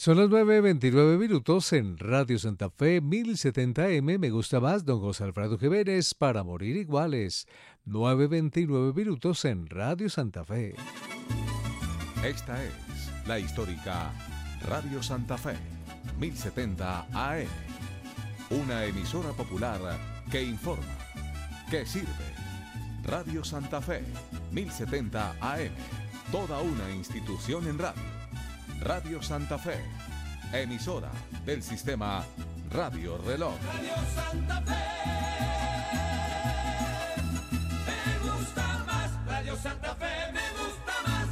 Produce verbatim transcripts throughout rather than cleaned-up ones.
Son las nueve veintinueve minutos en Radio Santa Fe mil setenta M. Me gusta más, don José Alfredo Jiménez, para morir iguales. nueve veintinueve minutos en Radio Santa Fe. Esta es la histórica Radio Santa Fe mil setenta A M. Una emisora popular que informa, que sirve. Radio Santa Fe mil setenta A M. Toda una institución en radio. Radio Santa Fe, emisora del sistema Radio Reloj. Radio Santa Fe, me gusta más. Radio Santa Fe, me gusta más.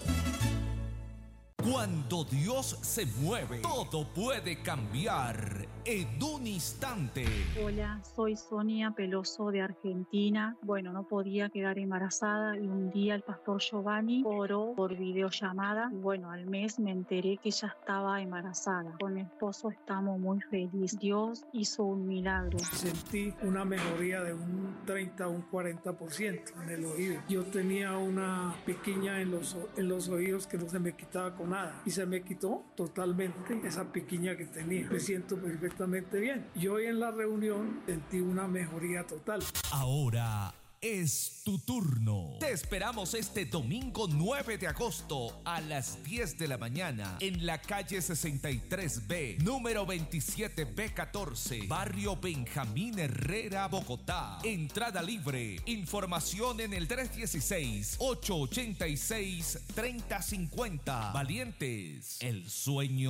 Cuando Dios se mueve, todo puede cambiar en un instante. Hola, soy Sonia Peloso de Argentina. Bueno, no podía quedar embarazada y un día el pastor Giovanni oró por videollamada. Bueno, al mes me enteré que ya estaba embarazada. Con mi esposo estamos muy felices. Dios hizo un milagro. Sentí una mejoría de un treinta a un cuarenta por ciento en el oído. Yo tenía una piquiña en los, en los oídos que no se me quitaba con nada y se me quitó totalmente esa piquiña que tenía. Me siento perfectamente bien. Y hoy en la reunión sentí una mejoría total. Ahora es tu turno. Te esperamos este domingo nueve de agosto a las diez de la mañana en la calle sesenta y tres B, número veintisiete B catorce, barrio Benjamín Herrera, Bogotá. Entrada libre. Información en el tres uno seis, ocho ocho seis, tres cero cinco cero. Valientes, el sueño